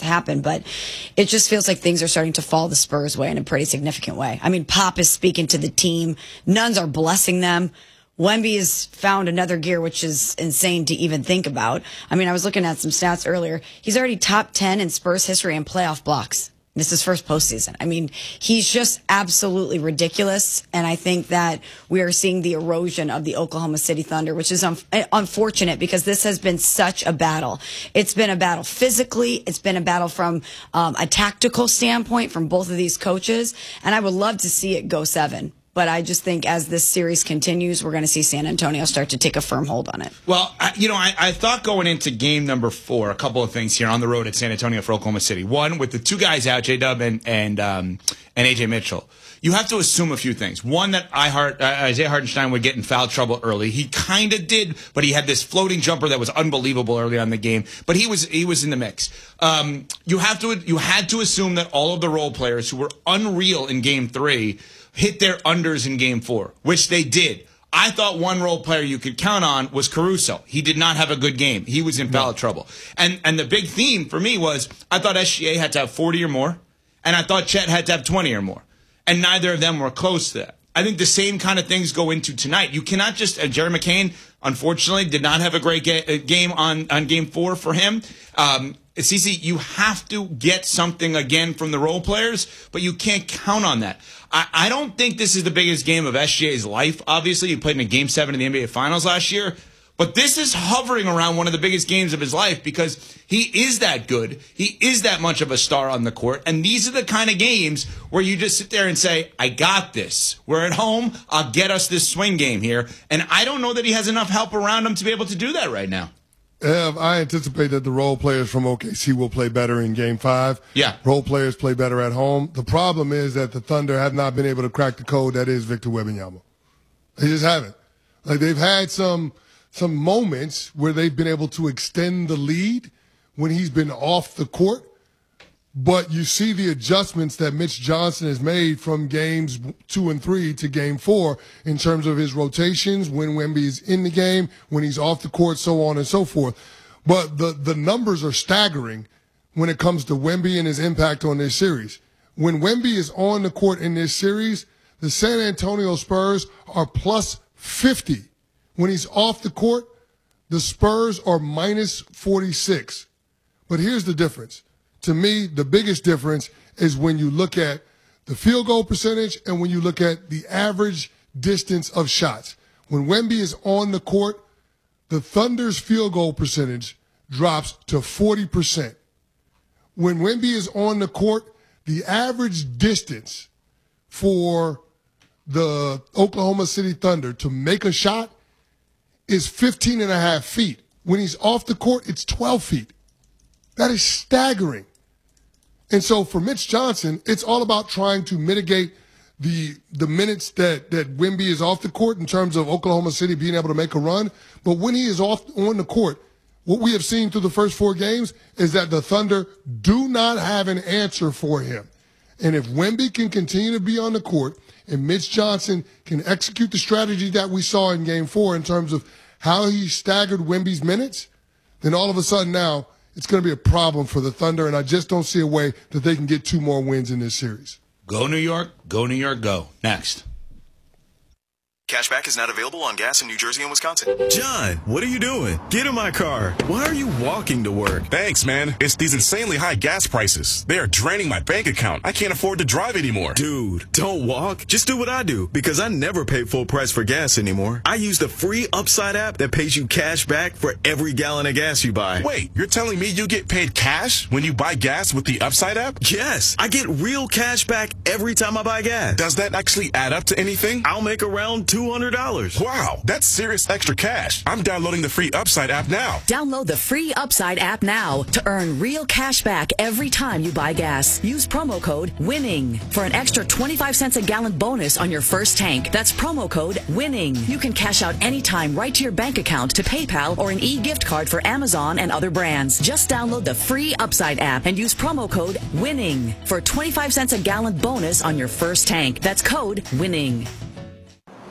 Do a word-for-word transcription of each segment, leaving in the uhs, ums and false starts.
happened, but it just feels like things are starting to fall the Spurs' way in a pretty significant way. I mean, Pop is speaking to the team. Nuns are blessing them. Wemby has found another gear, which is insane to even think about. I mean, I was looking at some stats earlier. He's already top ten in Spurs history in playoff blocks. This is his first postseason. I mean, he's just absolutely ridiculous. And I think that we are seeing the erosion of the Oklahoma City Thunder, which is un- unfortunate because this has been such a battle. It's been a battle physically. It's been a battle from um, a tactical standpoint from both of these coaches. And I would love to see it go seven. But I just think as this series continues, we're going to see San Antonio start to take a firm hold on it. Well, I, you know, I, I thought going into game number four, a couple of things here on the road at San Antonio for Oklahoma City. One, with the two guys out, J-Dub and and, um, and A J Mitchell, you have to assume a few things. One, that I Hart, uh, Isaiah Hartenstein would get in foul trouble early. He kind of did, but he had this floating jumper that was unbelievable early on in the game. But he was he was in the mix. Um, you have to you had to assume that all of the role players who were unreal in game three hit their unders in game four, which they did. I thought one role player you could count on was Caruso. He did not have a good game. He was in foul no. trouble. And and the big theme for me was I thought S G A had to have forty or more, and I thought Chet had to have twenty or more. And neither of them were close to that. I think the same kind of things go into tonight. You cannot just, uh, Jerry McCain, unfortunately, did not have a great ga- game on, on game four for him. Um, Cece, you have to get something again from the role players, but you can't count on that. I, I don't think this is the biggest game of S G A's life. Obviously, he played in a game seven in the N B A Finals last year. But this is hovering around one of the biggest games of his life because he is that good. He is that much of a star on the court. And these are the kind of games where you just sit there and say, I got this. We're at home. I'll get us this swing game here. And I don't know that he has enough help around him to be able to do that right now. Ev, I anticipate that the role players from O K C will play better in game five. Yeah. Role players play better at home. The problem is that the Thunder have not been able to crack the code that is Victor Wembanyama. They just haven't. Like, they've had some some moments where they've been able to extend the lead when he's been off the court. But you see the adjustments that Mitch Johnson has made from games two and three to game four in terms of his rotations, when Wemby is in the game, when he's off the court, so on and so forth. But the, the numbers are staggering when it comes to Wemby and his impact on this series. When Wemby is on the court in this series, the San Antonio Spurs are plus fifty. When he's off the court, the Spurs are minus forty-six. But here's the difference. To me, the biggest difference is when you look at the field goal percentage and when you look at the average distance of shots. When Wemby is on the court, the Thunder's field goal percentage drops to forty percent. When Wemby is on the court, the average distance for the Oklahoma City Thunder to make a shot is fifteen and a half feet. When he's off the court, it's twelve feet. That is staggering. And so for Mitch Johnson, it's all about trying to mitigate the the minutes that, that Wemby is off the court in terms of Oklahoma City being able to make a run. But when he is off on the court, what we have seen through the first four games is that the Thunder do not have an answer for him. And if Wemby can continue to be on the court and Mitch Johnson can execute the strategy that we saw in game four in terms of how he staggered Wemby's minutes, then all of a sudden now it's going to be a problem for the Thunder, and I just don't see a way that they can get two more wins in this series. Go New York, go New York, go. Next. Cashback is not available on gas in New Jersey and Wisconsin. John, what are you doing? Get in my car. Why are you walking to work? Thanks, man. It's these insanely high gas prices. They are draining my bank account. I can't afford to drive anymore. Dude, don't walk. Just do what I do, because I never pay full price for gas anymore. I use the free Upside app that pays you cash back for every gallon of gas you buy. Wait, you're telling me you get paid cash when you buy gas with the Upside app? Yes, I get real cash back every time I buy gas. Does that actually add up to anything? I'll make around two hundred dollars. Wow, that's serious extra cash. I'm downloading the free Upside app now. Download the free Upside app now to earn real cash back every time you buy gas. Use promo code WINNING for an extra twenty-five cents a gallon bonus on your first tank. That's promo code WINNING. You can cash out anytime right to your bank account, to PayPal, or an e-gift card for Amazon and other brands. Just download the free Upside app and use promo code WINNING for twenty-five cents a gallon bonus on your first tank. That's code WINNING.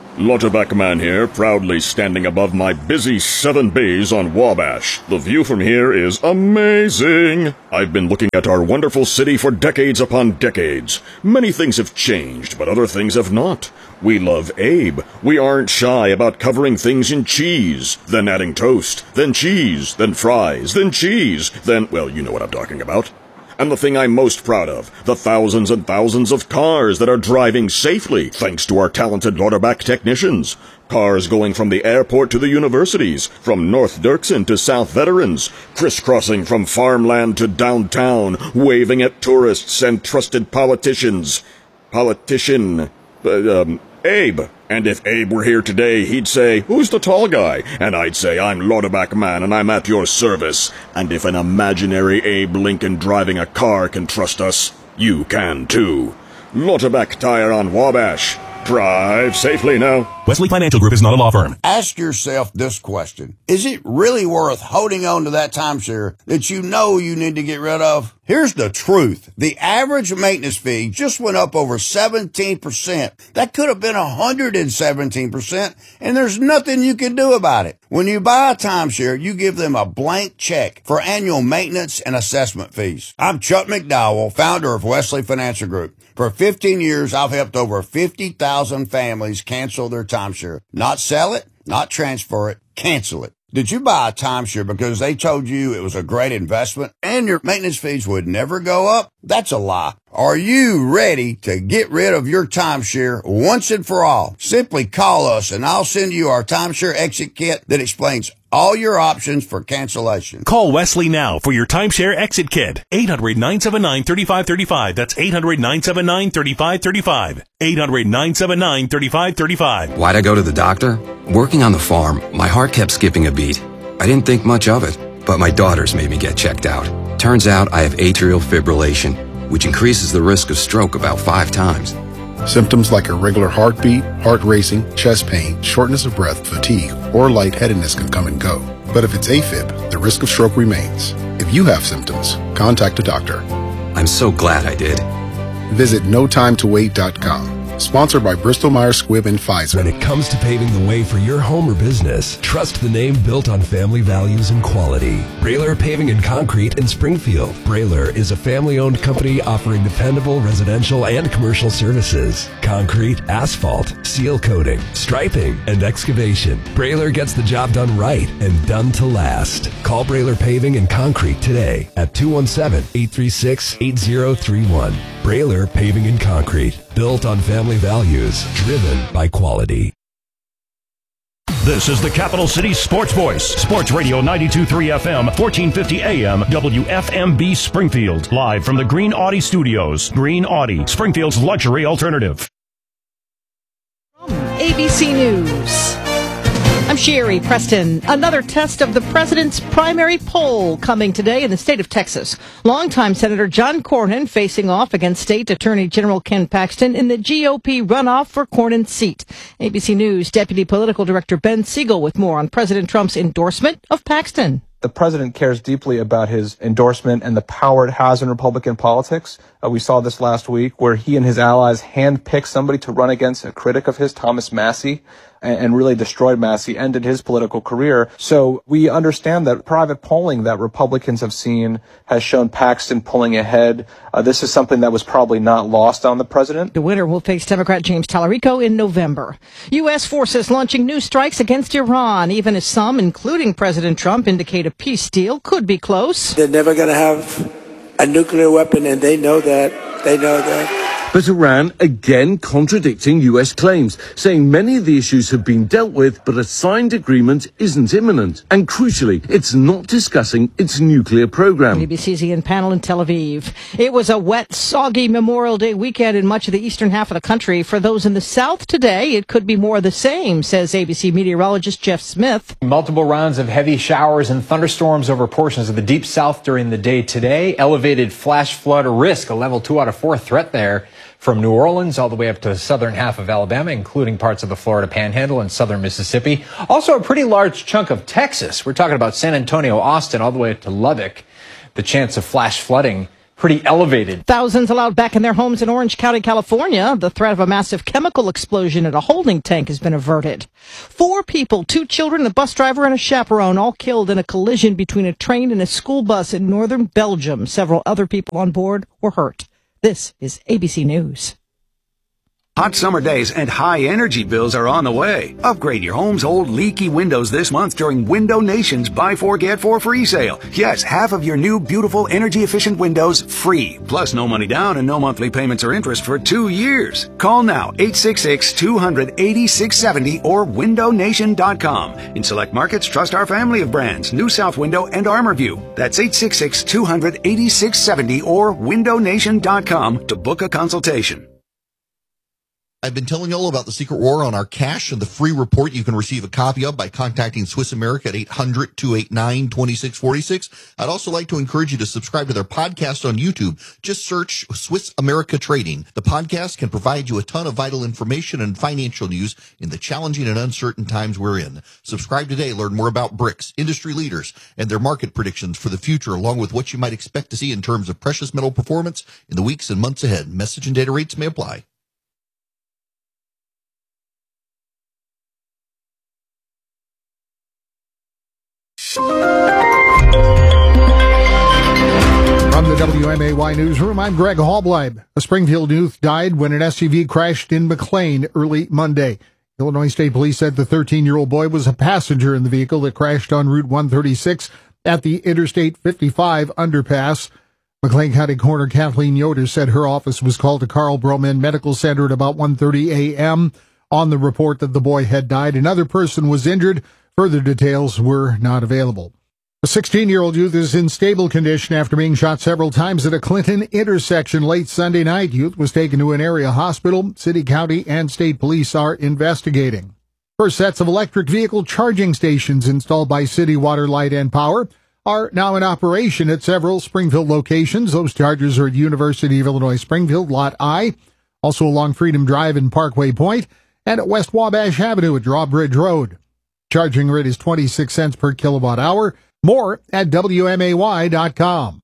Lauterbach Man here, proudly standing above my busy seven bays on Wabash. The view from here is amazing. I've been looking at our wonderful city for decades upon decades. Many things have changed, but other things have not. We love Abe. We aren't shy about covering things in cheese, then adding toast, then cheese, then fries, then cheese, then, well, you know what I'm talking about. And the thing I'm most proud of, the thousands and thousands of cars that are driving safely thanks to our talented Lauterbach technicians. Cars going from the airport to the universities, from North Dirksen to South Veterans, crisscrossing from farmland to downtown, waving at tourists and trusted politicians. Politician, uh, um, Abe. And if Abe were here today, he'd say, "Who's the tall guy?" And I'd say, "I'm Lauterbach Man, and I'm at your service." And if an imaginary Abe Lincoln driving a car can trust us, you can too. Lauterbach Tire on Wabash. Drive safely now. Wesley Financial Group is not a law firm. Ask yourself this question. Is it really worth holding on to that timeshare that you know you need to get rid of? Here's the truth. The average maintenance fee just went up over seventeen percent. That could have been one hundred seventeen percent, and there's nothing you can do about it. When you buy a timeshare, you give them a blank check for annual maintenance and assessment fees. I'm Chuck McDowell, founder of Wesley Financial Group. For fifteen years, I've helped over fifty thousand families cancel their timeshare. Not sell it, not transfer it, cancel it. Did you buy a timeshare because they told you it was a great investment and your maintenance fees would never go up? That's a lie. Are you ready to get rid of your timeshare once and for all? Simply call us and I'll send you our timeshare exit kit that explains all your options for cancellation. Call Wesley now for your timeshare exit kit. eight hundred, nine seven nine, three five three five. That's eight hundred, nine seven nine, three five three five. eight hundred, nine seven nine, three five three five. Why'd I go to the doctor? Working on the farm, my heart kept skipping a beat. I didn't think much of it, but my daughters made me get checked out. Turns out I have atrial fibrillation, which increases the risk of stroke about five times. Symptoms like irregular heartbeat, heart racing, chest pain, shortness of breath, fatigue, or lightheadedness can come and go. But if it's AFib, the risk of stroke remains. If you have symptoms, contact a doctor. I'm so glad I did. Visit no time to wait dot com. Sponsored by Bristol-Myers Squibb and Pfizer. When it comes to paving the way for your home or business, trust the name built on family values and quality. Brailer Paving and Concrete in Springfield. Brailer is a family-owned company offering dependable residential and commercial services. Concrete, asphalt, seal coating, striping, and excavation. Brailer gets the job done right and done to last. Call Brailer Paving and Concrete today at two one seven, eight three six, eight zero three one. Brailer Paving and Concrete. Built on family values, driven by quality. This is the Capital City Sports Voice. Sports Radio ninety-two point three F M, fourteen fifty A M, W F M B Springfield. Live from the Green Audi Studios. Green Audi, Springfield's luxury alternative. A B C News. I'm Sherry Preston. Another test of the president's primary poll coming today in the state of Texas. Longtime Senator John Cornyn facing off against State Attorney General Ken Paxton in the G O P runoff for Cornyn's seat. A B C News Deputy Political Director Ben Siegel with more on President Trump's endorsement of Paxton. The president cares deeply about his endorsement and the power it has in Republican politics. Uh, we saw this last week where he and his allies handpicked somebody to run against a critic of his, Thomas Massie, and, and really destroyed Massie, ended his political career. So we understand that private polling that Republicans have seen has shown Paxton pulling ahead. Uh, this is something that was probably not lost on the president. The winner will face Democrat James Tallarico in November. U S forces launching new strikes against Iran, even as some, including President Trump, indicate a peace deal could be close. They're never going to have a nuclear weapon, and they know that. They know that. But Iran again contradicting U S claims, saying many of the issues have been dealt with, but a signed agreement isn't imminent. And crucially, it's not discussing its nuclear program. A B C's Ian Panel in Tel Aviv. It was a wet, soggy Memorial Day weekend in much of the eastern half of the country. For those in the south today, it could be more of the same, says A B C meteorologist Jeff Smith. Multiple rounds of heavy showers and thunderstorms over portions of the deep south during the day today. Elevated flash flood risk, a level two out of four threat there. From New Orleans all the way up to the southern half of Alabama, including parts of the Florida Panhandle and southern Mississippi. Also a pretty large chunk of Texas. We're talking about San Antonio, Austin, all the way to Lubbock. The chance of flash flooding pretty elevated. Thousands allowed back in their homes in Orange County, California. The threat of a massive chemical explosion at a holding tank has been averted. Four people, two children, a bus driver, and a chaperone, all killed in a collision between a train and a school bus in northern Belgium. Several other people on board were hurt. This is A B C News. Hot summer days and high energy bills are on the way. Upgrade your home's old leaky windows this month during Window Nation's Buy Four Get Four free sale. Yes, half of your new beautiful energy efficient windows free. Plus no money down and no monthly payments or interest for two years. Call now eight six six, two hundred, eighty-six seventy or window nation dot com. In select markets, trust our family of brands, New South Window and ArmorView. That's eight six six, two hundred, eighty-six seventy or window nation dot com to book a consultation. I've been telling you all about the Secret War on our cash and the free report you can receive a copy of by contacting Swiss America at eight hundred, two eight nine, two six four six. I'd also like to encourage you to subscribe to their podcast on YouTube. Just search Swiss America Trading. The podcast can provide you a ton of vital information and financial news in the challenging and uncertain times we're in. Subscribe today. Learn more about BRICS, industry leaders, and their market predictions for the future, along with what you might expect to see in terms of precious metal performance in the weeks and months ahead. Message and data rates may apply. From the W M A Y newsroom, I'm Greg Hallbleib. A Springfield youth died when an S U V crashed in McLean early Monday. Illinois State Police said the thirteen-year-old boy was a passenger in the vehicle that crashed on Route one thirty-six at the Interstate fifty-five underpass. McLean County Coroner Kathleen Yoder said her office was called to Carl Broman Medical Center at about one thirty a.m. on the report that the boy had died. Another person was injured. Further details were not available. A sixteen-year-old youth is in stable condition after being shot several times at a Clinton intersection late Sunday night. Youth was taken to an area hospital. City, county, and state police are investigating. First sets of electric vehicle charging stations installed by City Water, Light, and Power are now in operation at several Springfield locations. Those chargers are at University of Illinois Springfield, Lot I, also along Freedom Drive and Parkway Point, and at West Wabash Avenue at Drawbridge Road. Charging rate is twenty-six cents per kilowatt hour. More at W M A Y dot com.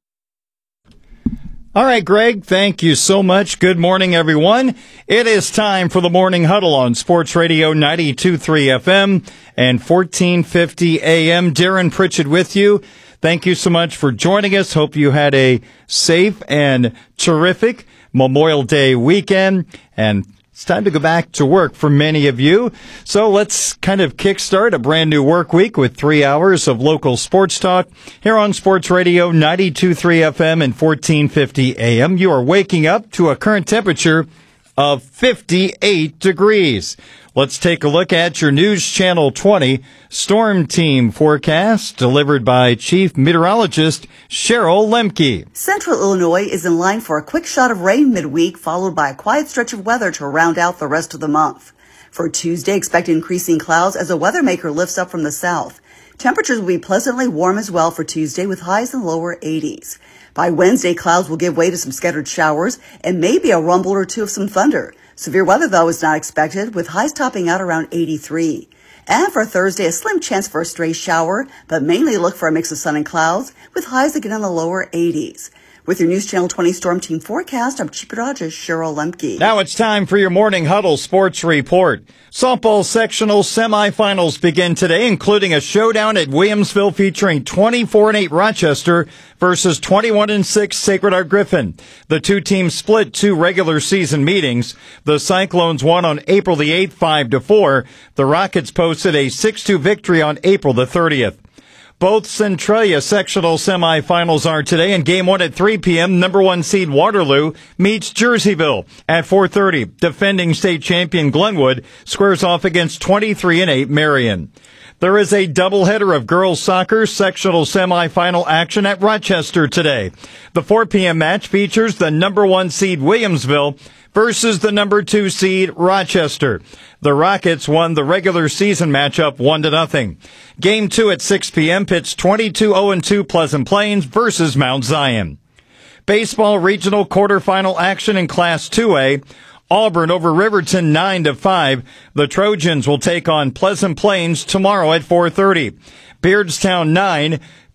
All right, Greg, thank you so much. Good morning, everyone. It is time for the Morning Huddle on Sports Radio ninety-two point three F M and fourteen fifty A M. Darren Pritchett with you. Thank you so much for joining us. Hope you had a safe and terrific Memorial Day weekend, and it's time to go back to work for many of you. So let's kind of kickstart a brand new work week with three hours of local sports talk here on Sports Radio ninety-two point three F M and fourteen fifty A M. You are waking up to a current temperature of fifty-eight degrees. Let's take a look at your News Channel twenty Storm Team forecast delivered by Chief Meteorologist Cheryl Lemke. Central Illinois is in line for a quick shot of rain midweek, followed by a quiet stretch of weather to round out the rest of the month. For Tuesday, expect increasing clouds as a weather maker lifts up from the south. Temperatures will be pleasantly warm as well for Tuesday with highs in the lower eighties. By Wednesday, clouds will give way to some scattered showers and maybe a rumble or two of some thunder. Severe weather, though, is not expected, with highs topping out around eighty-three. And for Thursday, a slim chance for a stray shower, but mainly look for a mix of sun and clouds, with highs again in the lower eighties. With your News Channel twenty Storm Team forecast, I'm Chief Meteorologist Cheryl Lemke. Now it's time for your Morning Huddle Sports Report. Softball sectional semifinals begin today, including a showdown at Williamsville featuring twenty-four and eight Rochester versus twenty-one and six Sacred Heart Griffin. The two teams split two regular season meetings. The Cyclones won on April the eighth, five to four. The Rockets posted a six two victory on April the thirtieth. Both Centralia sectional semifinals are today, and game one at three p.m. Number one seed Waterloo meets Jerseyville. At four thirty, defending state champion Glenwood squares off against twenty-three and eight Marion. There is a doubleheader of girls soccer sectional semifinal action at Rochester today. The four p.m. match features the number one seed Williamsville versus the number two seed Rochester. The Rockets won the regular season matchup one to nothing. Game two at six p.m. pits twenty-two oh two Pleasant Plains versus Mount Zion. Baseball regional quarterfinal action in Class two A. Auburn over Riverton nine to five. The Trojans will take on Pleasant Plains tomorrow at four thirty. Beardstown nine,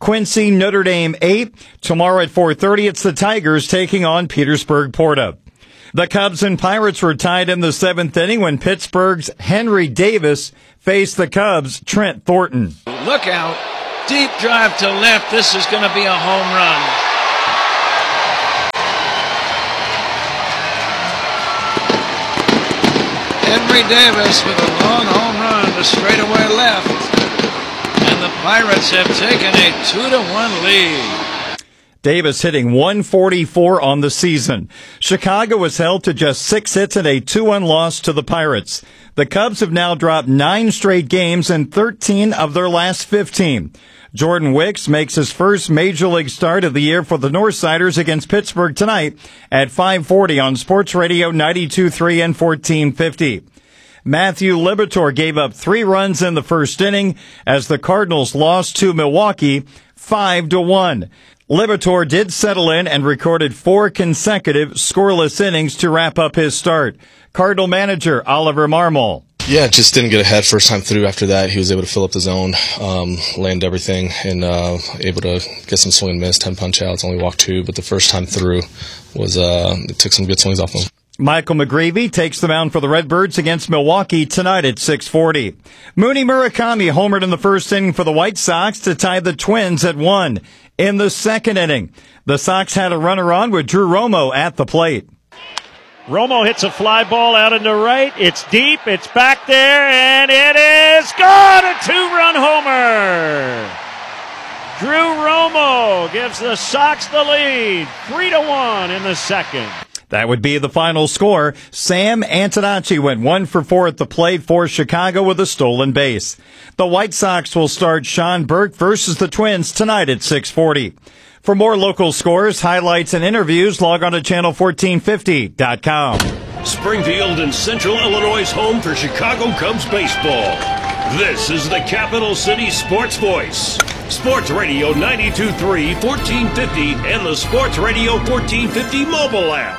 Quincy, Notre Dame eight. Tomorrow at four thirty, it's the Tigers taking on Petersburg Porta. The Cubs and Pirates were tied in the seventh inning when Pittsburgh's Henry Davis faced the Cubs' Trent Thornton. Look out. Deep drive to left. This is going to be a home run. Henry Davis with a long home run to straightaway left. And the Pirates have taken a two to one lead. Davis hitting one forty-four on the season. Chicago was held to just six hits and a two one loss to the Pirates. The Cubs have now dropped nine straight games and thirteen of their last fifteen. Jordan Wicks makes his first Major League start of the year for the Northsiders against Pittsburgh tonight at five forty on Sports Radio ninety-two point three and fourteen fifty. Matthew Liberatore gave up three runs in the first inning as the Cardinals lost to Milwaukee five to one. Liberatore did settle in and recorded four consecutive scoreless innings to wrap up his start. Cardinal manager Oliver Marmol. Yeah, just didn't get ahead first time through. After that, he was able to fill up the zone, um, land everything, and uh, able to get some swing and miss, ten punch outs, only walked two, but the first time through was uh, it took some good swings off him. Michael McGreevy takes the mound for the Redbirds against Milwaukee tonight at six forty. Mooney Murakami homered in the first inning for the White Sox to tie the Twins at one. In the second inning, the Sox had a runner on with Drew Romo at the plate. Romo hits a fly ball out into right. It's deep. It's back there, and it is gone. A two-run homer. Drew Romo gives the Sox the lead, three to one in the second. That would be the final score. Sam Antonacci went one for four at the plate for Chicago with a stolen base. The White Sox will start Sean Burke versus the Twins tonight at six forty. For more local scores, highlights, and interviews, log on to channel fourteen fifty dot com. Springfield and Central Illinois' home for Chicago Cubs baseball. This is the Capital City Sports Voice. Sports Radio ninety-two point three, fourteen fifty, and the Sports Radio fourteen fifty mobile app.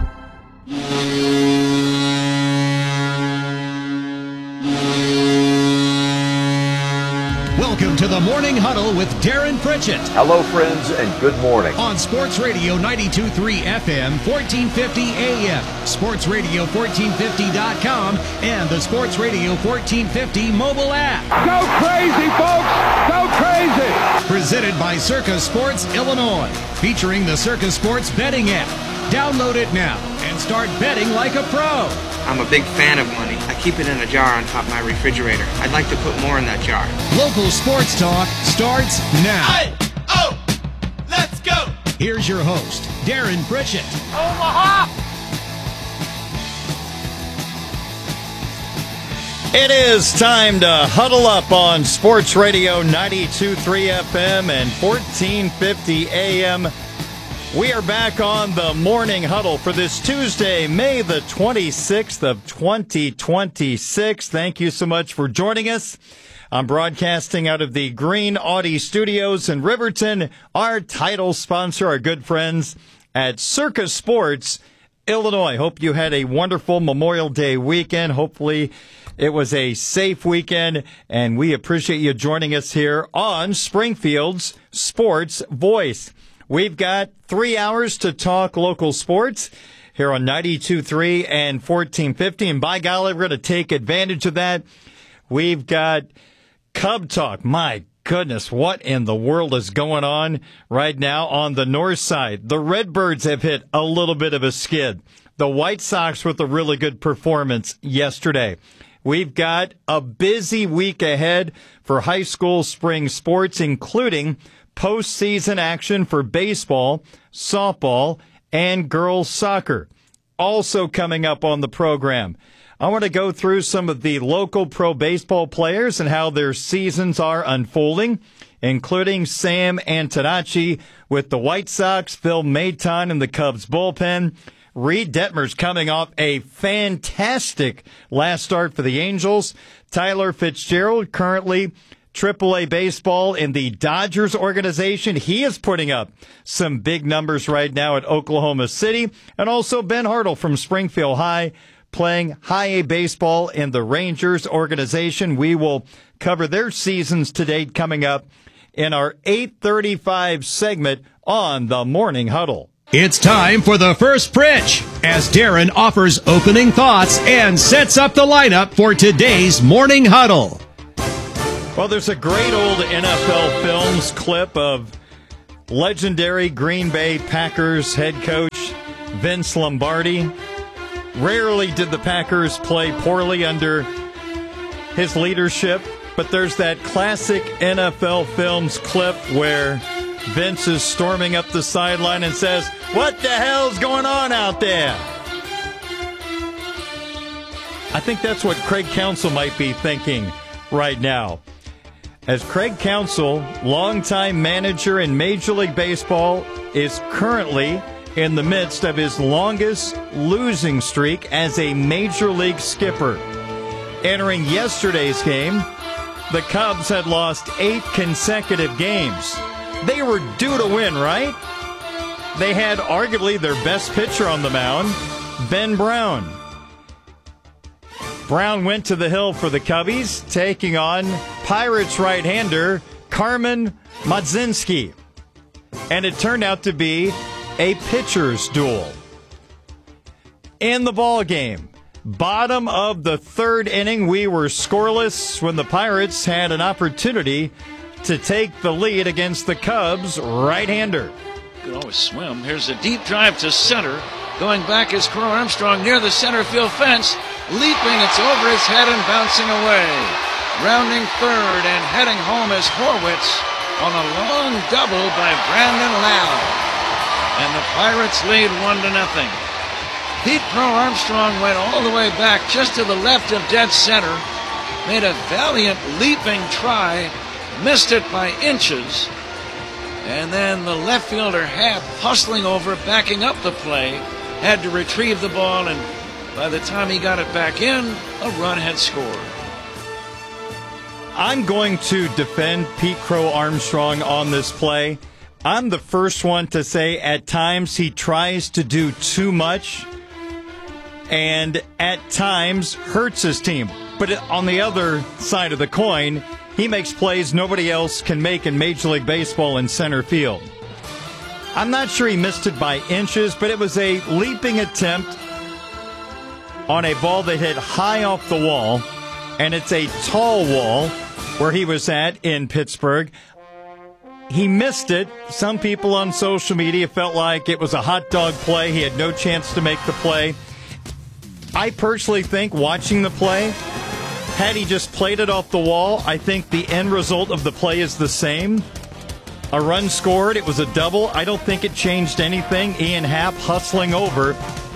Welcome to the Morning Huddle with Darren Pritchett. Hello, friends, and good morning. On Sports Radio ninety-two point three F M, fourteen fifty A M, Sports Radio fourteen fifty dot com, and the Sports Radio fourteen fifty mobile app. Go crazy, folks! Go crazy! Presented by Circa Sports Illinois, featuring the Circa Sports betting app. Download it now and start betting like a pro. I'm a big fan of money. I keep it in a jar on top of my refrigerator. I'd like to put more in that jar. Local sports talk starts now. Hey! Oh! Let's go! Here's your host, Darren Pritchett. Omaha! It is time to huddle up on Sports Radio ninety-two point three F M and fourteen fifty A M. We are back on the Morning Huddle for this Tuesday, May the twenty-sixth of twenty twenty-six. Thank you so much for joining us. I'm broadcasting out of the Green Audi Studios in Riverton. Our title sponsor, our good friends at Circa Sports Illinois. Hope you had a wonderful Memorial Day weekend. Hopefully it was a safe weekend, and we appreciate you joining us here on Springfield's Sports Voice. We've got three hours to talk local sports here on ninety-two point three and fourteen fifty. And by golly, we're going to take advantage of that. We've got Cub Talk. My goodness, what in the world is going on right now on the north side? The Redbirds have hit a little bit of a skid. The White Sox with a really good performance yesterday. We've got a busy week ahead for high school spring sports, including postseason action for baseball, softball, and girls soccer. Also coming up on the program, I want to go through some of the local pro baseball players and how their seasons are unfolding, including Sam Antonacci with the White Sox, Phil Maton in the Cubs bullpen. Reed Detmer's coming off a fantastic last start for the Angels. Tyler Fitzgerald currently triple A baseball in the Dodgers organization. He is putting up some big numbers right now at Oklahoma City. And also Ben Hartle from Springfield High playing high A baseball in the Rangers organization. We will cover their seasons to date coming up in our eight thirty-five segment on the Morning Huddle. It's time for the first pitch as Darren offers opening thoughts and sets up the lineup for today's Morning Huddle. Well, there's a great old N F L Films clip of legendary Green Bay Packers head coach Vince Lombardi. Rarely did the Packers play poorly under his leadership, but there's that classic N F L Films clip where Vince is storming up the sideline and says, "What the hell's going on out there?" I think that's what Craig Counsell might be thinking right now. As Craig Counsell, longtime manager in Major League Baseball, is currently in the midst of his longest losing streak as a Major League skipper. Entering yesterday's game, the Cubs had lost eight consecutive games. They were due to win, right? They had arguably their best pitcher on the mound, Ben Brown. Brown went to the hill for the Cubbies, taking on Pirates right-hander Carmen Mlodzinski. And it turned out to be a pitcher's duel. In the ball game, bottom of the third inning, we were scoreless when the Pirates had an opportunity to take the lead against the Cubs right-hander. Could always swim. Here's a deep drive to center. Going back is Crow Armstrong near the center field fence. Leaping, it's over his head and bouncing away. Rounding third and heading home is Horwitz on a long double by Brandon Lowe. And the Pirates lead one to nothing. Pete Crow Armstrong went all the way back just to the left of dead center. Made a valiant leaping try. Missed it by inches. And then the left fielder, Happ, hustling over, backing up the play, had to retrieve the ball, and by the time he got it back in, a run had scored. I'm going to defend Pete Crow Armstrong on this play. I'm the first one to say at times he tries to do too much and at times hurts his team. But on the other side of the coin, he makes plays nobody else can make in Major League Baseball in center field. I'm not sure he missed it by inches, but it was a leaping attempt on a ball that hit high off the wall, and it's a tall wall where he was at in Pittsburgh. He missed it. Some people on social media felt like it was a hot dog play. He had no chance to make the play. I personally think, watching the play, had he just played it off the wall, I think the end result of the play is the same. A run scored. It was a double. I don't think it changed anything. Ian Happ hustling over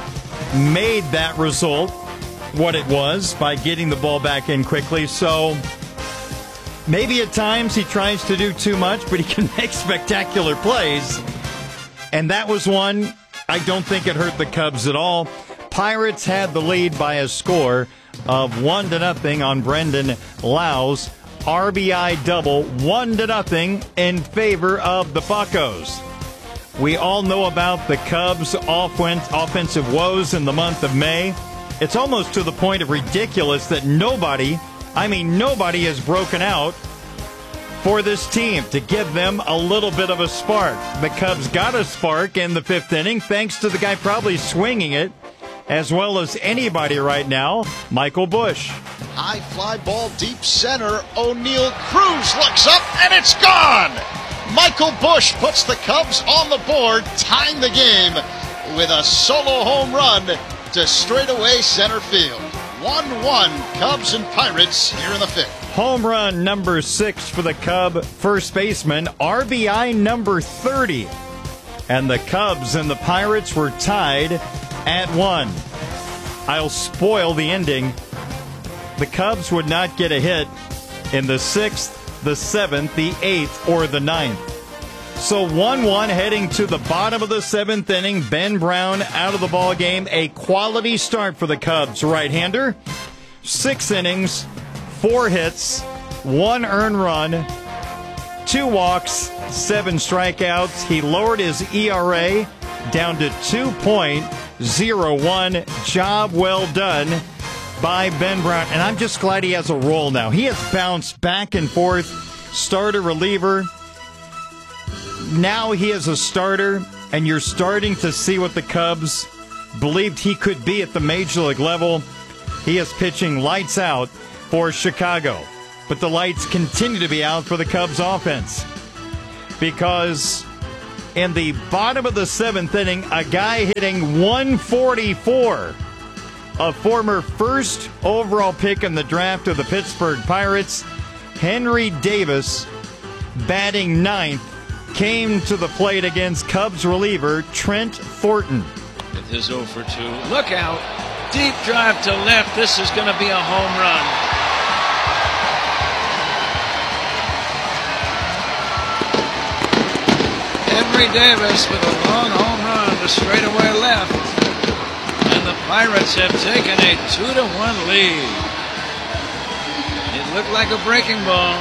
made that result what it was by getting the ball back in quickly. So maybe at times he tries to do too much, but he can make spectacular plays. And that was one. I don't think it hurt the Cubs at all. Pirates had the lead by a score of one to nothing on Brendan Lowe's R B I double, one to nothing in favor of the Buccos. We all know about the Cubs' offense, offensive woes in the month of May. It's almost to the point of ridiculous that nobody, I mean nobody, has broken out for this team to give them a little bit of a spark. The Cubs got a spark in the fifth inning thanks to the guy probably swinging it as well as anybody right now, Michael Busch. High fly ball deep center. O'Neill Cruz looks up and it's gone. Michael Busch puts the Cubs on the board, tying the game with a solo home run to straightaway center field. one one Cubs and Pirates here in the fifth. Home run number six for the Cub first baseman, R B I number thirty. And the Cubs and the Pirates were tied at one. I'll spoil the ending. The Cubs would not get a hit in the sixth, the seventh, the eighth, or the ninth. So one one heading to the bottom of the seventh inning. Ben Brown out of the ball game. A quality start for the Cubs right-hander. Six innings, four hits, one earned run, two walks, seven strikeouts. He lowered his E R A down to two point oh one. Job well done by Ben Brown. And I'm just glad he has a role now. He has bounced back and forth, starter, reliever. now he is a starter, and you're starting to see what the Cubs believed he could be at the major league level. He is pitching lights out for Chicago. But the lights continue to be out for the Cubs offense. Because in the bottom of the seventh inning, a guy hitting one forty-four, a former first overall pick in the draft of the Pittsburgh Pirates, Henry Davis, batting ninth, came to the plate against Cubs reliever Trent Thornton. With his oh for two. Look out. Deep drive to left. This is going to be a home run. Henry Davis with a long home run to straightaway left. And the Pirates have taken a two to one lead. It looked like a breaking ball.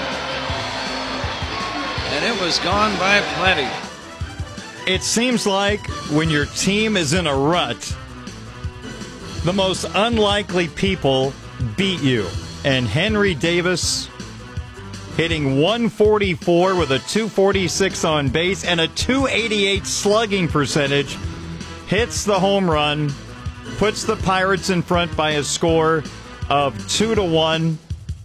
And it was gone by plenty. It seems like when your team is in a rut, the most unlikely people beat you. And Henry Davis hitting one forty-four with a two forty-six on base and a two eighty-eight slugging percentage, hits the home run, puts the Pirates in front by a score of two to one.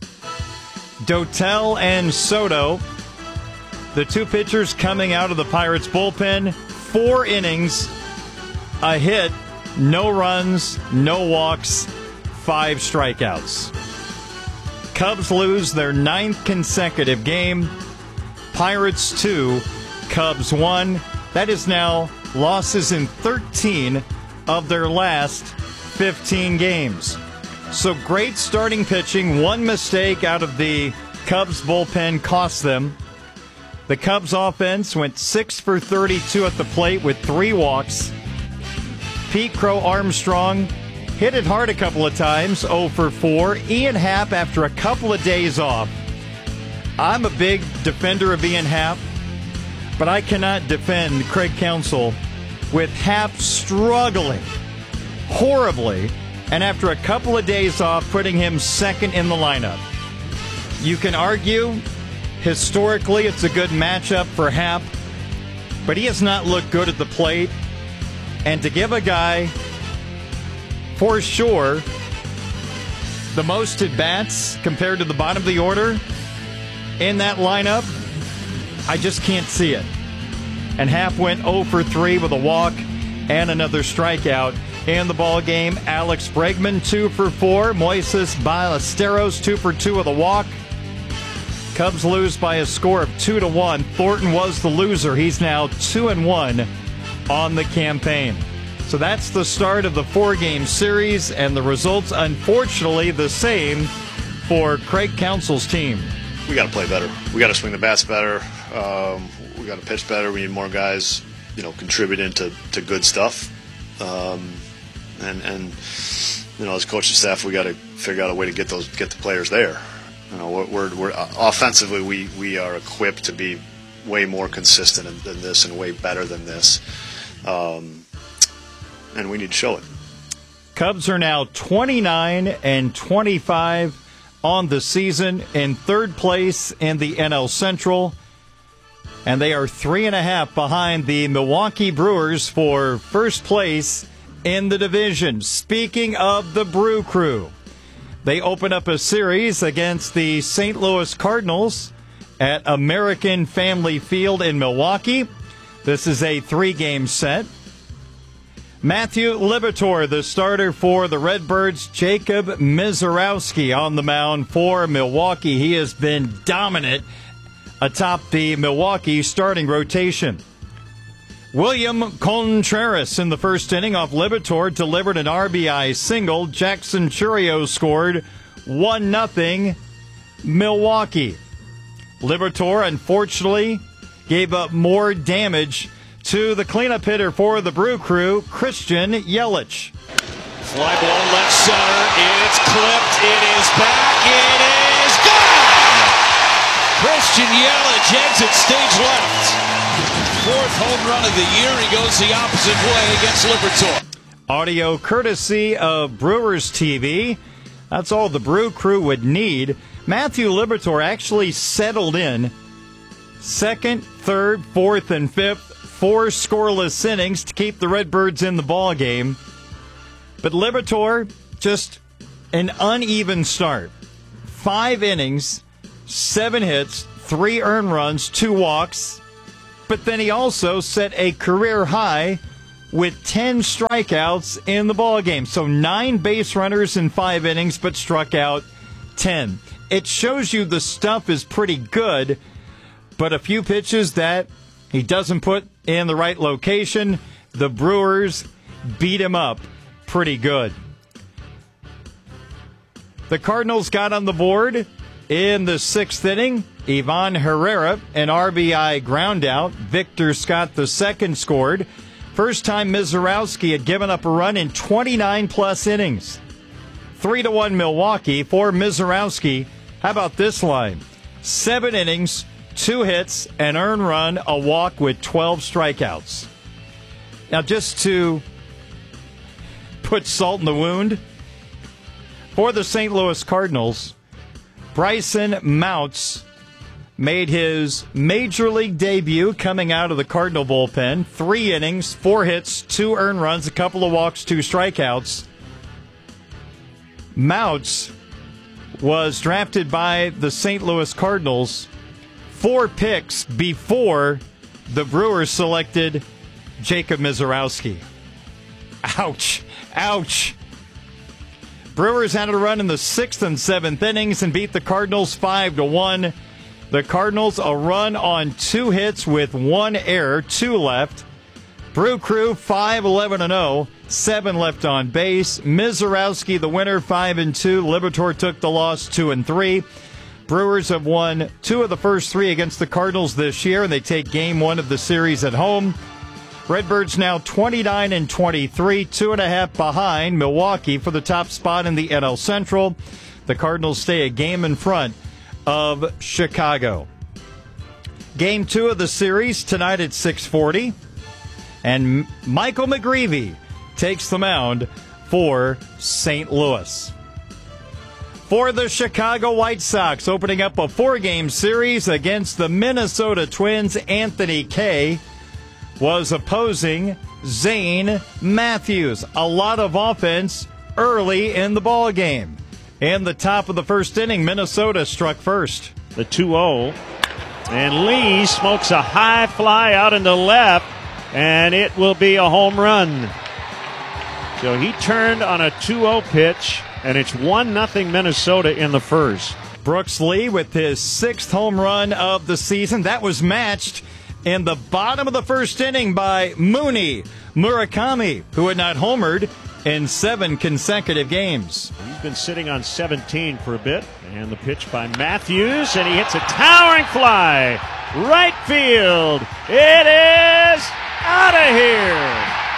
Dotel and Soto, the two pitchers coming out of the Pirates bullpen, four innings, a hit, no runs, no walks, five strikeouts. Cubs lose their ninth consecutive game. Pirates two, Cubs one. That is now losses in thirteen of their last fifteen games. So great starting pitching. One mistake out of the Cubs bullpen cost them. The Cubs offense went six for thirty-two at the plate with three walks. Pete Crow Armstrong hit it hard a couple of times, oh for four. Ian Happ, after a couple of days off. I'm a big defender of Ian Happ, but I cannot defend Craig Counsell with Happ struggling horribly, and after a couple of days off, putting him second in the lineup. You can argue, historically, it's a good matchup for Happ, but he has not looked good at the plate. And to give a guy, for sure, the most at bats compared to the bottom of the order in that lineup, I just can't see it. And Happ went oh for three with a walk and another strikeout in the ball game. Alex Bregman two for four. Moises Ballesteros two for two with a walk. Cubs lose by a score of two to one. Thornton was the loser. He's now two and one on the campaign. So that's the start of the four-game series, and the results, unfortunately, the same for Craig Counsell's team. We got to play better. We got to swing the bats better. Um, we got to pitch better. We need more guys, you know, contributing to, to good stuff. Um, and and you know, as coaching staff, we got to figure out a way to get those get the players there. You know, we're, we're, we're uh, offensively, we we are equipped to be way more consistent than this and way better than this. Um, and we need to show it. Cubs are now twenty-nine and twenty-five on the season, in third place in the N L Central, and they are three and a half behind the Milwaukee Brewers for first place in the division. Speaking of the Brew Crew, they open up a series against the Saint Louis Cardinals at American Family Field in Milwaukee. This is a three-game set. Matthew Liberatore, the starter for the Redbirds. Jacob Misiorowski on the mound for Milwaukee. He has been dominant atop the Milwaukee starting rotation. William Contreras in the first inning off Liberatore delivered an R B I single. Jackson Churio scored one nothing Milwaukee. Liberatore, unfortunately, gave up more damage to the cleanup hitter for the Brew Crew, Christian Yelich. Fly ball left center. It's clipped. It is back. It is gone! Christian Yelich exits stage left. Fourth home run of the year. He goes the opposite way against Liberatore. Audio courtesy of Brewers T V. That's all the Brew Crew would need. Matthew Liberatore actually settled in Second, third, fourth, and fifth, four scoreless innings to keep the Redbirds in the ball game. But Liberatore, just an uneven start. Five innings, seven hits, three earned runs, two walks. But then he also set a career high with ten strikeouts in the ballgame. So nine base runners in five innings, but struck out ten. It shows you the stuff is pretty good, but a few pitches that he doesn't put in the right location, the Brewers beat him up pretty good. The Cardinals got on the board in the sixth inning. Ivan Herrera, an R B I groundout. Victor Scott the second scored. First time Mizorowski had given up a run in twenty-nine plus innings. Three to one Milwaukee for Mizorowski. How about this line? Seven innings, two hits, an earned run, a walk with twelve strikeouts. Now, just to put salt in the wound, for the Saint Louis Cardinals, Bryson Mounts made his major league debut coming out of the Cardinal bullpen. Three innings, four hits, two earned runs, a couple of walks, two strikeouts. Mounts was drafted by the Saint Louis Cardinals four picks before the Brewers selected Jacob Mizorowski. Ouch. Ouch. Brewers had a run in the sixth and seventh innings and beat the Cardinals five to one. The Cardinals a run on two hits with one error, two left. Brew Crew five eleven and oh, seven left on base. Mizorowski the winner, five and two. Liberatore took the loss, two and three. Brewers have won two of the first three against the Cardinals this year, and they take game one of the series at home. Redbirds now twenty-nine and twenty-three, two and a half behind Milwaukee for the top spot in the N L Central. The Cardinals stay a game in front of Chicago. Game two of the series tonight at six forty, and Michael McGreevy takes the mound for Saint Louis. For the Chicago White Sox, opening up a four-game series against the Minnesota Twins, Anthony Kay was opposing Zane Matthews. A lot of offense early in the ball game. In the top of the first inning, Minnesota struck first. The two oh. And Lee smokes a high fly out into left, and it will be a home run. So he turned on a two oh pitch, and it's one nothing Minnesota in the first. Brooks Lee with his sixth home run of the season. That was matched in the bottom of the first inning by Mooney Murakami, who had not homered in seven consecutive games. He's been sitting on seventeen for a bit. And the pitch by Matthews, and he hits a towering fly. Right field. It is out of here.